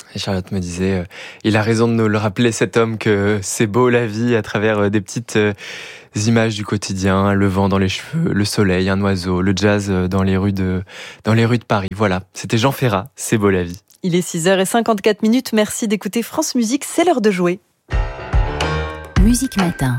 Et Charlotte me disait, il a raison de nous le rappeler, cet homme, que c'est beau la vie à travers des petites images du quotidien, le vent dans les cheveux, le soleil, un oiseau, le jazz dans les rues de Paris. Voilà, c'était Jean Ferrat, c'est beau la vie. Il est 6h54. Merci d'écouter France Musique, c'est l'heure de jouer. Musique Matin.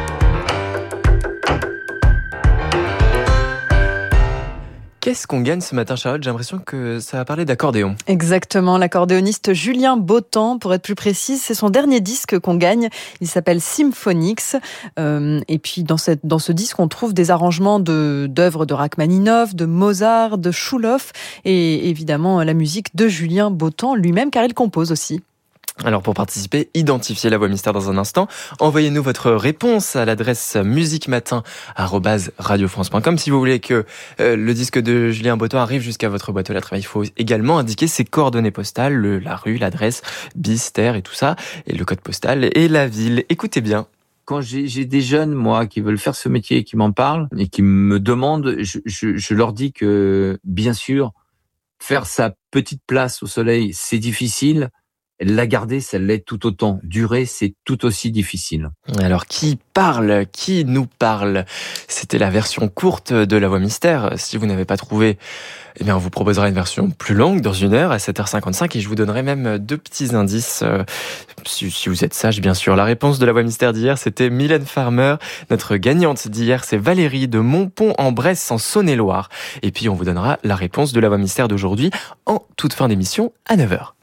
Qu'est-ce qu'on gagne ce matin, Charlotte ? J'ai l'impression que ça va parler d'accordéon. Exactement, l'accordéoniste Julien Bautan, pour être plus précise, c'est son dernier disque qu'on gagne. Il s'appelle Symphonix. Et puis dans ce disque, on trouve des arrangements d'œuvres de Rachmaninoff, de Mozart, de Schulhoff, et évidemment la musique de Julien Bautan lui-même, car il compose aussi. Alors pour participer, identifiez la voix mystère dans un instant. Envoyez-nous votre réponse à l'adresse musiquematin@radiofrance.com. Si vous voulez que le disque de Julien Bautan arrive jusqu'à votre boîte aux lettres, il faut également indiquer ses coordonnées postales, la rue, l'adresse, bis, terre et tout ça, et le code postal et la ville. Écoutez bien. Quand j'ai des jeunes, moi, qui veulent faire ce métier et qui m'en parlent et qui me demandent, je leur dis que, bien sûr, faire sa petite place au soleil, c'est difficile. La garder, ça l'est tout autant. Durer, c'est tout aussi difficile. Alors, qui nous parle ? C'était la version courte de la voix mystère. Si vous n'avez pas trouvé, eh bien, on vous proposera une version plus longue dans 1 heure à 7h55 et je vous donnerai même 2 petits indices, si vous êtes sage, bien sûr. La réponse de la voix mystère d'hier, c'était Mylène Farmer. Notre gagnante d'hier, c'est Valérie de Montpont-en-Bresse, en Saône-et-Loire. Et puis, on vous donnera la réponse de la voix mystère d'aujourd'hui en toute fin d'émission à 9h.